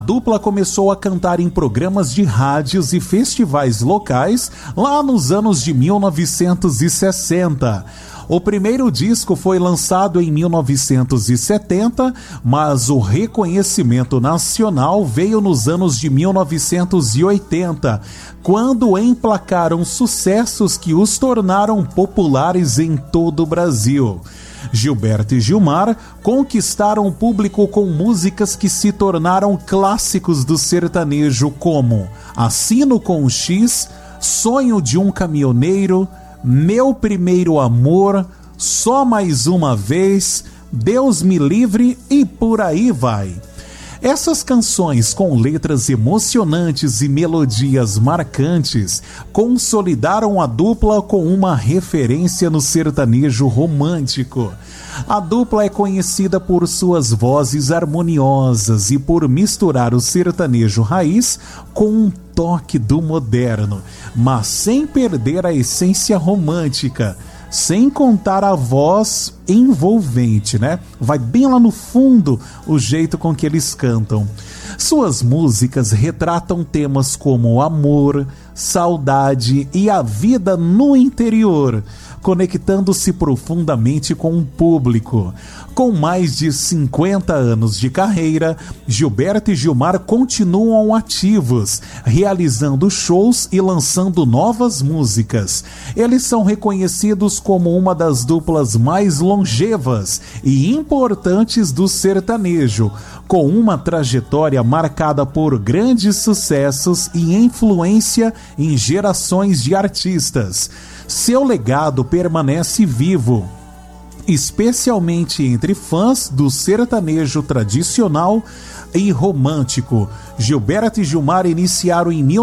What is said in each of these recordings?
A dupla começou a cantar em programas de rádios e festivais locais lá nos anos de 1960. O primeiro disco foi lançado em 1970, mas o reconhecimento nacional veio nos anos de 1980, quando emplacaram sucessos que os tornaram populares em todo o Brasil. Gilberto e Gilmar conquistaram o público com músicas que se tornaram clássicos do sertanejo, como Assino com X, Sonho de um Caminhoneiro, Meu Primeiro Amor, Só Mais Uma Vez, Deus Me Livre e por aí vai. Essas canções com letras emocionantes e melodias marcantes consolidaram a dupla com uma referência no sertanejo romântico. A dupla é conhecida por suas vozes harmoniosas e por misturar o sertanejo raiz com um toque do moderno, mas sem perder a essência romântica. Sem contar a voz envolvente, né? Vai bem lá no fundo o jeito com que eles cantam. Suas músicas retratam temas como amor, saudade e a vida no interior, conectando-se profundamente com o público. Com mais de 50 anos de carreira, Gilberto e Gilmar continuam ativos, realizando shows e lançando novas músicas. Eles são reconhecidos como uma das duplas mais longevas e importantes do sertanejo, com uma trajetória marcada por grandes sucessos e influência em gerações de artistas. Seu legado permanece vivo, especialmente entre fãs do sertanejo tradicional e romântico. Gilberto e Gilmar iniciaram em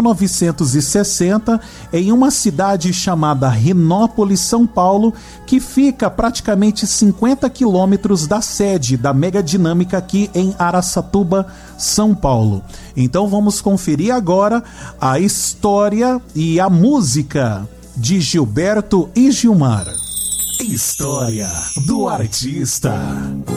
1960 em uma cidade chamada Renópolis, São Paulo, que fica a praticamente 50 quilômetros da sede da Mega Dinâmica aqui em Araçatuba, São Paulo. Então vamos conferir agora a história e a música de Gilberto e Gilmar. História do artista.